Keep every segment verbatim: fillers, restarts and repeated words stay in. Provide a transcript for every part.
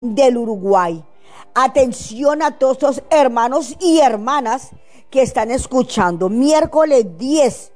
del Uruguay. Atención a todos los hermanos y hermanas que están escuchando. Miércoles diez,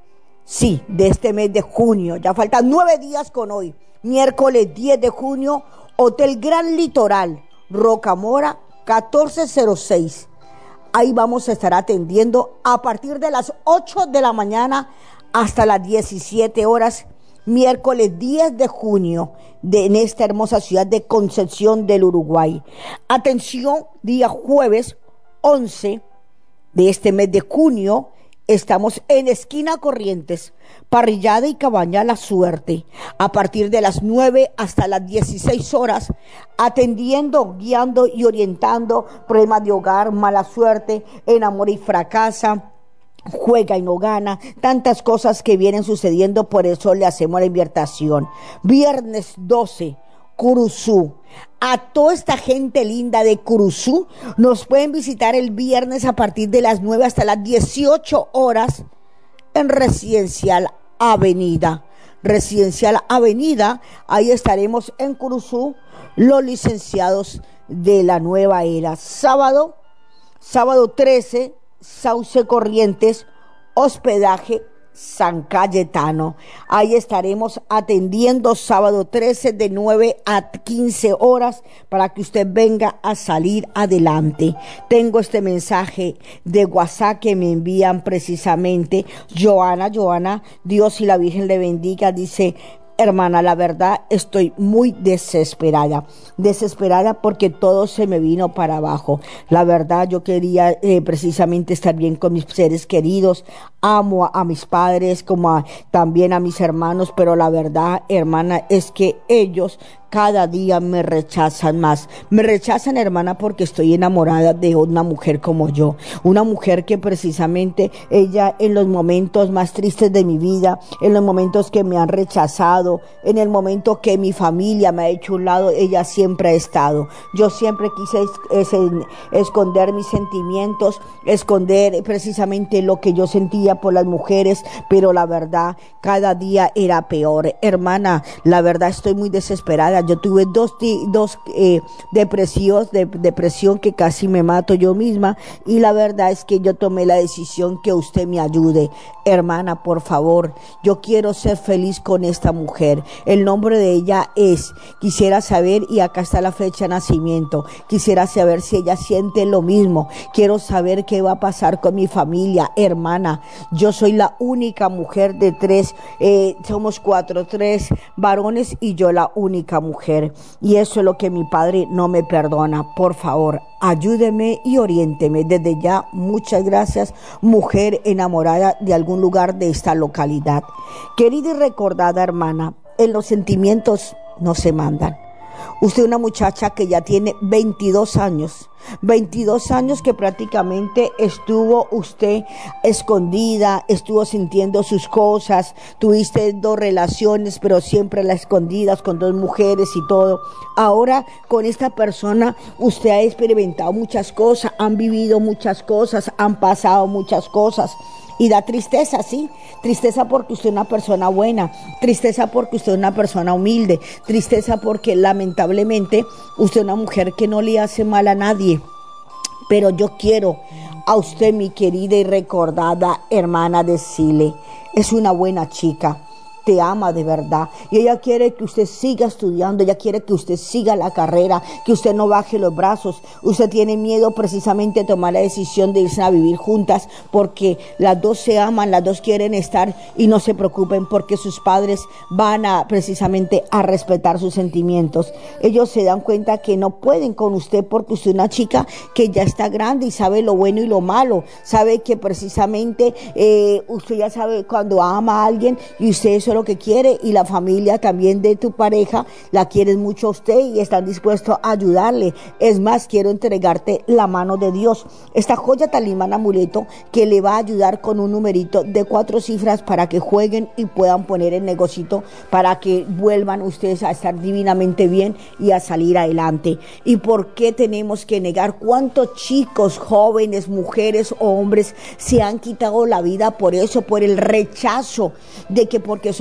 sí, de este mes de junio. Ya faltan nueve días con hoy. Miércoles diez de junio, Hotel Gran Litoral, Rocamora, catorce cero seis. Ahí vamos a estar atendiendo a partir de las ocho de la mañana hasta las diecisiete horas, miércoles diez de junio, de, en esta hermosa ciudad de Concepción del Uruguay. Atención, día jueves once de este mes de junio, estamos en esquina Corrientes, parrillada y cabaña La Suerte, a partir de las nueve hasta las dieciséis horas, atendiendo, guiando y orientando problemas de hogar, mala suerte, enamora y fracasa, juega y no gana, tantas cosas que vienen sucediendo. Por eso le hacemos la invitación. Viernes doce, Curuzú. A toda esta gente linda de Curuzú nos pueden visitar el viernes a partir de las nueve hasta las dieciocho horas en Residencial Avenida. Residencial Avenida, ahí estaremos en Curuzú, los licenciados de la nueva era. Sábado, sábado trece, Sauce Corrientes, hospedaje San Cayetano. Ahí estaremos atendiendo sábado trece de nueve a quince horas para que usted venga a salir adelante. Tengo este mensaje de WhatsApp que me envían precisamente Joana. Joana, Dios y la Virgen le bendiga. Dice: hermana, la verdad estoy muy desesperada, desesperada porque todo se me vino para abajo. La verdad yo quería eh, precisamente estar bien con mis seres queridos, amo a, a mis padres como a, también a mis hermanos, pero la verdad, hermana, es que ellos cada día me rechazan más. Me rechazan, hermana, porque estoy enamorada de una mujer como yo. Una mujer que precisamente ella en los momentos más tristes de mi vida, en los momentos que me han rechazado, en el momento que mi familia me ha hecho a un lado, ella siempre ha estado. Yo siempre quise es, es, esconder mis sentimientos, esconder precisamente lo que yo sentía por las mujeres, pero la verdad, cada día era peor. Hermana, la verdad estoy muy desesperada. Yo tuve dos, dos eh, depresiones, de, depresión que casi me mato yo misma, y la verdad es que yo tomé la decisión que usted me ayude. Hermana, por favor, yo quiero ser feliz con esta mujer. El nombre de ella es, quisiera saber, y acá está la fecha de nacimiento, quisiera saber si ella siente lo mismo. Quiero saber qué va a pasar con mi familia. Hermana, yo soy la única mujer de tres, eh, somos cuatro, tres varones y yo la única mujer. Mujer, y eso es lo que mi padre no me perdona. Por favor, ayúdeme y oriénteme. Desde ya, muchas gracias, mujer enamorada de algún lugar de esta localidad. Querida y recordada hermana, en los sentimientos no se mandan. Usted es una muchacha que ya tiene veintidós años, veintidós años que prácticamente estuvo usted escondida, estuvo sintiendo sus cosas, tuviste dos relaciones, pero siempre las escondidas con dos mujeres y todo. Ahora con esta persona usted ha experimentado muchas cosas, han vivido muchas cosas, han pasado muchas cosas. Y da tristeza, sí, tristeza porque usted es una persona buena, tristeza porque usted es una persona humilde, tristeza porque lamentablemente usted es una mujer que no le hace mal a nadie. Pero yo quiero a usted, mi querida y recordada hermana, decirle, es una buena chica, te ama de verdad, y ella quiere que usted siga estudiando, ella quiere que usted siga la carrera, que usted no baje los brazos. Usted tiene miedo precisamente de tomar la decisión de irse a vivir juntas, porque las dos se aman, las dos quieren estar, y no se preocupen porque sus padres van a precisamente a respetar sus sentimientos. Ellos se dan cuenta que no pueden con usted porque usted es una chica que ya está grande y sabe lo bueno y lo malo, sabe que precisamente eh, usted ya sabe cuando ama a alguien, y usted eso es lo que quiere, y la familia también de tu pareja la quiere mucho a usted y están dispuestos a ayudarle. Es más, quiero entregarte la mano de Dios, esta joya talismán amuleto que le va a ayudar con un numerito de cuatro cifras para que jueguen y puedan poner el negocito, para que vuelvan ustedes a estar divinamente bien y a salir adelante. ¿Y por qué tenemos que negar? ¿Cuántos chicos, jóvenes, mujeres o hombres se han quitado la vida por eso, por el rechazo de que porque son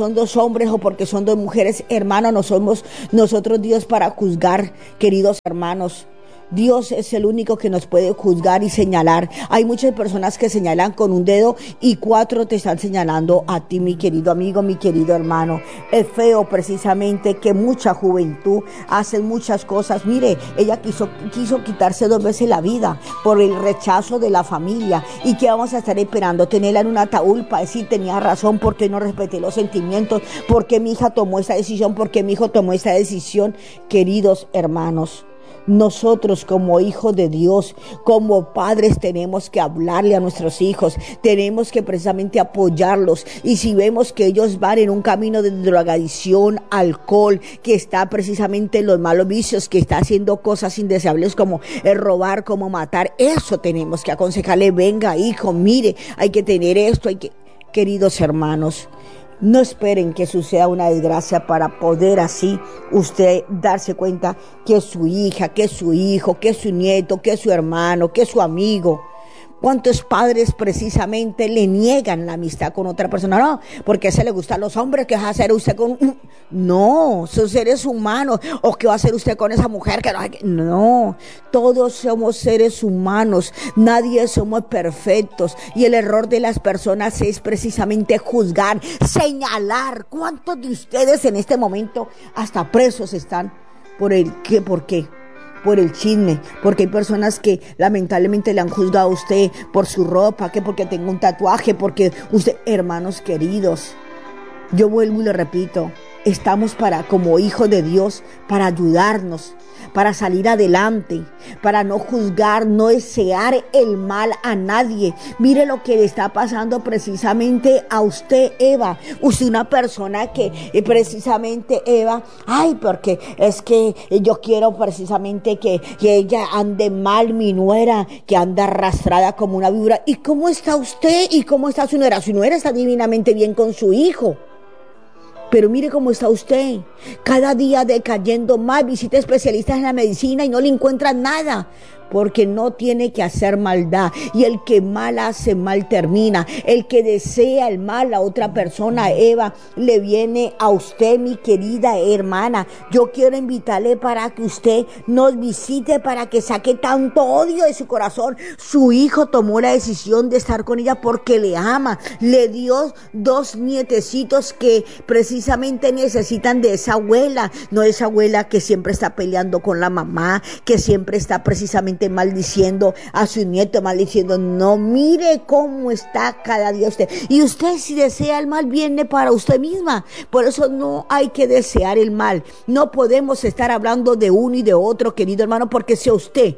son dos hombres o porque son dos mujeres, hermanos, no somos nosotros Dios para juzgar, queridos hermanos. Dios es el único que nos puede juzgar y señalar. Hay muchas personas que señalan con un dedo y cuatro te están señalando a ti, mi querido amigo, mi querido hermano. Es feo precisamente que mucha juventud hace muchas cosas. Mire, ella quiso, quiso quitarse dos veces la vida por el rechazo de la familia. ¿Y qué vamos a estar esperando? Tenerla en un ataúd para decir tenía razón, porque no respeté los sentimientos, porque mi hija tomó esa decisión, porque mi hijo tomó esa decisión. Queridos hermanos, nosotros como hijos de Dios, como padres, tenemos que hablarle a nuestros hijos, tenemos que precisamente apoyarlos, y si vemos que ellos van en un camino de drogadicción, alcohol, que está precisamente en los malos vicios, que está haciendo cosas indeseables como el robar, como matar, eso tenemos que aconsejarle. Venga, hijo, mire, hay que tener esto, hay que... Queridos hermanos, no esperen que suceda una desgracia para poder así usted darse cuenta que es su hija, que es su hijo, que es su nieto, que es su hermano, que es su amigo. ¿Cuántos padres precisamente le niegan la amistad con otra persona? No, porque a ese le gustan los hombres. ¿Qué va a hacer usted con...? No, son seres humanos. ¿O qué va a hacer usted con esa mujer? Que no, no, todos somos seres humanos. Nadie somos perfectos. Y el error de las personas es precisamente juzgar, señalar. ¿Cuántos de ustedes en este momento hasta presos están por el qué, por qué? Por el chisme, porque hay personas que lamentablemente le han juzgado a usted por su ropa, que porque tenga un tatuaje, porque usted, hermanos queridos, yo vuelvo y le repito, estamos para, como hijos de Dios, para ayudarnos, para salir adelante, para no juzgar, no desear el mal a nadie. Mire lo que le está pasando precisamente a usted, Eva. Usted una persona que eh, precisamente, Eva, ay, porque es que yo quiero precisamente que, que ella ande mal, mi nuera, que anda arrastrada como una víbora. ¿Y cómo está usted? ¿Y cómo está su nuera? Su nuera está divinamente bien con su hijo. Pero mire cómo está usted, cada día decayendo más, visita especialistas en la medicina y no le encuentran nada, porque no tiene que hacer maldad, y el que mal hace, mal termina. El que desea el mal a otra persona, Eva, le viene a usted, mi querida hermana. Yo quiero invitarle para que usted nos visite, para que saque tanto odio de su corazón. Su hijo tomó la decisión de estar con ella porque le ama, le dio dos nietecitos que precisamente necesitan de esa abuela, no esa abuela que siempre está peleando con la mamá, que siempre está precisamente maldiciendo a su nieto, maldiciendo. No, mire cómo está cada día usted. Y usted, si desea el mal, viene para usted misma. Por eso no hay que desear el mal. No podemos estar hablando de uno y de otro, querido hermano, porque si a usted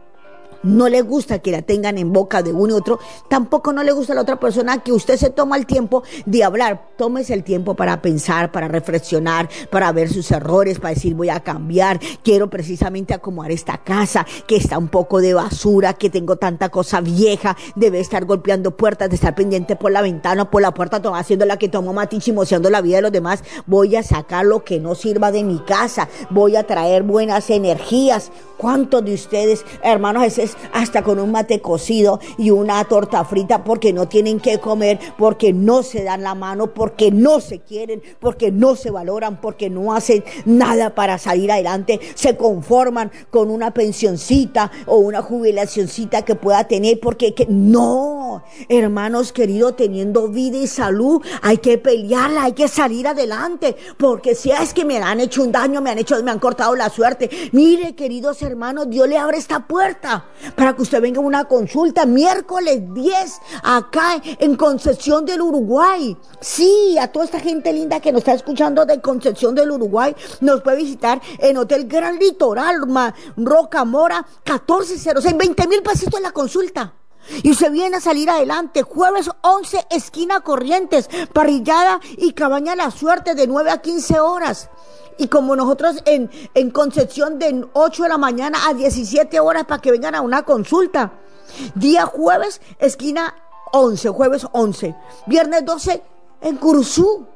no le gusta que la tengan en boca de uno y otro, tampoco no le gusta a la otra persona que usted se toma el tiempo de hablar. Tómese el tiempo para pensar, para reflexionar, para ver sus errores, para decir voy a cambiar, quiero precisamente acomodar esta casa que está un poco de basura, que tengo tanta cosa vieja, debe estar golpeando puertas, de estar pendiente por la ventana, por la puerta, haciendo la que tomó mate y chismoseando la vida de los demás. Voy a sacar lo que no sirva de mi casa, voy a traer buenas energías. ¿Cuántos de ustedes, hermanos, ese es hasta con un mate cocido y una torta frita porque no tienen que comer, porque no se dan la mano, porque no se quieren, porque no se valoran, porque no hacen nada para salir adelante, se conforman con una pensioncita o una jubilacioncita que pueda tener, porque que, no, hermanos queridos, teniendo vida y salud hay que pelearla, hay que salir adelante, porque si es que me han hecho un daño, me han hecho, me han cortado la suerte. Mire, queridos hermanos, Dios le abre esta puerta para que usted venga a una consulta miércoles diez acá en Concepción del Uruguay. Sí, a toda esta gente linda que nos está escuchando de Concepción del Uruguay, nos puede visitar en Hotel Gran Litoral, Roca Mora, catorce cero seis, veinte mil pesitos en la consulta. Y usted viene a salir adelante. Jueves once, esquina Corrientes, parrillada y cabaña La Suerte de nueve a quince horas. Y como nosotros en, en Concepción de ocho de la mañana a diecisiete horas para que vengan a una consulta. Día jueves, esquina once, jueves once. Viernes doce en Curuzú.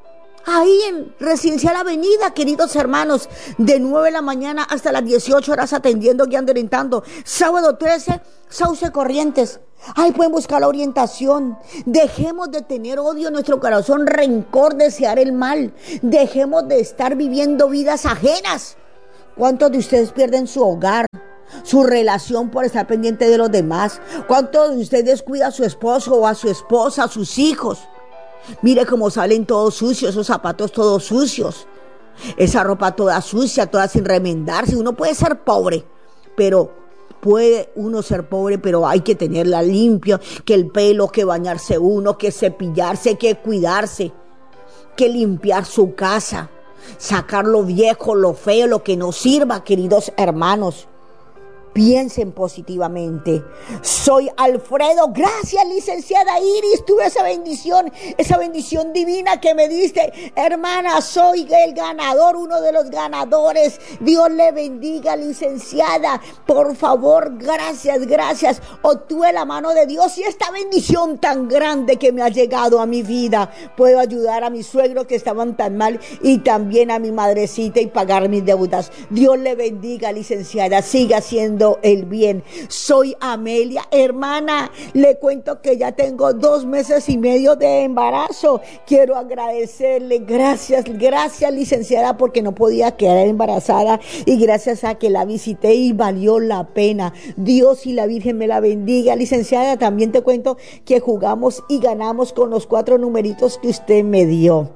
ahí en Residencial Avenida, queridos hermanos, de nueve de la mañana hasta las dieciocho horas atendiendo, guiando, orientando. Sábado trece, Sauce Corrientes. Ahí pueden buscar la orientación. Dejemos de tener odio en nuestro corazón, rencor, desear el mal. Dejemos de estar viviendo vidas ajenas. ¿Cuántos de ustedes pierden su hogar, su relación por estar pendiente de los demás? ¿Cuántos de ustedes descuidan a su esposo o a su esposa, a sus hijos? Mire cómo salen todos sucios, esos zapatos todos sucios, esa ropa toda sucia, toda sin remendarse. Uno puede ser pobre, pero puede uno ser pobre, pero hay que tenerla limpia, que el pelo, que bañarse uno, que cepillarse, que cuidarse, que limpiar su casa, sacar lo viejo, lo feo, lo que no sirva, queridos hermanos. Piensen positivamente. Soy Alfredo. Gracias, licenciada Iris. Tuve esa bendición, esa bendición divina que me diste. Hermana, soy el ganador, uno de los ganadores. Dios le bendiga, licenciada. Por favor, gracias, gracias. Obtuve la mano de Dios y esta bendición tan grande que me ha llegado a mi vida. Puedo ayudar a mis suegros que estaban tan mal y también a mi madrecita y pagar mis deudas. Dios le bendiga, licenciada. Siga siendo el bien. Soy Amelia. Hermana, le cuento que ya tengo dos meses y medio de embarazo. Quiero agradecerle, gracias, gracias, licenciada, porque no podía quedar embarazada y gracias a que la visité y valió la pena. Dios y la Virgen me la bendiga. Licenciada, también te cuento que jugamos y ganamos con los cuatro numeritos que usted me dio.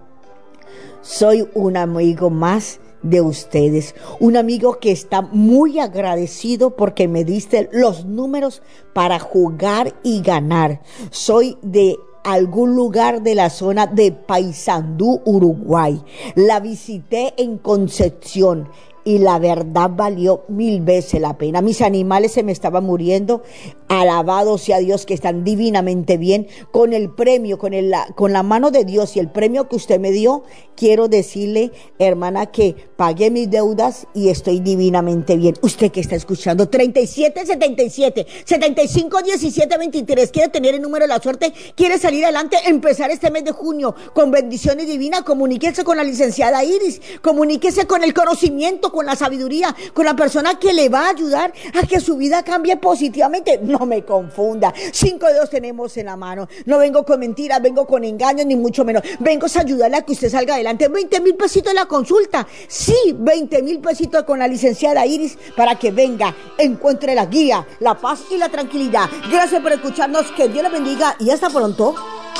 Soy un amigo más de ustedes, un amigo que está muy agradecido porque me diste los números para jugar y ganar. Soy de algún lugar de la zona de Paysandú, Uruguay. La visité en Concepción y la verdad valió mil veces la pena. Mis animales se me estaban muriendo. Alabado sea Dios, que están divinamente bien. Con el premio, con, el, con la mano de Dios y el premio que usted me dio, quiero decirle, hermana, que pagué mis deudas y estoy divinamente bien. Usted que está escuchando, treinta y siete setenta y siete, setenta y cinco diecisiete veintitrés, quiere tener el número de la suerte, quiere salir adelante, empezar este mes de junio con bendiciones divinas. Comuníquese con la licenciada Iris, comuníquese con el conocimiento, con la sabiduría, con la persona que le va a ayudar a que su vida cambie positivamente. No me confunda. Cinco dedos tenemos en la mano. No vengo con mentiras, vengo con engaños, ni mucho menos. Vengo a ayudarle a que usted salga adelante. veinte mil pesitos en la consulta. Sí, veinte mil pesitos con la licenciada Iris para que venga, encuentre la guía, la paz y la tranquilidad. Gracias por escucharnos. Que Dios le bendiga y hasta pronto.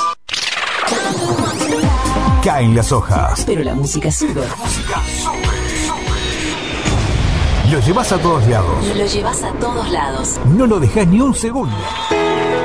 Caen las hojas, pero la música sube. La música sube. Lo llevas a todos lados. Lo llevas a todos lados. No lo dejas ni un segundo.